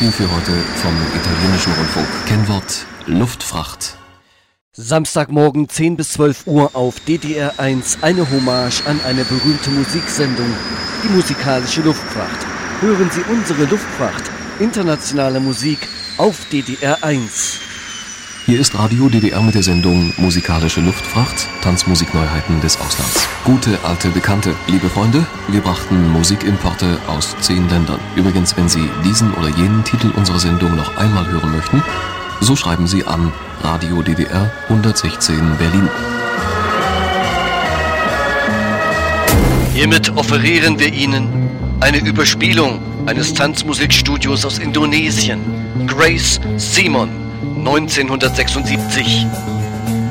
Doku für heute vom italienischen Rundfunk. Kennwort Luftfracht. Samstagmorgen 10 bis 12 Uhr auf DDR 1 eine Hommage an eine berühmte Musiksendung, die musikalische Luftfracht. Hören Sie unsere Luftfracht, internationale Musik auf DDR 1. Hier ist Radio DDR mit der Sendung Musikalische Luftfracht, Tanzmusikneuheiten des Auslands. Gute alte Bekannte, liebe Freunde, wir brachten Musikimporte aus 10 Ländern. Übrigens, wenn Sie diesen oder jenen Titel unserer Sendung noch einmal hören möchten, so schreiben Sie an Radio DDR 116 Berlin. Hiermit offerieren wir Ihnen eine Überspielung eines Tanzmusikstudios aus Indonesien. Grace Simon, 1976.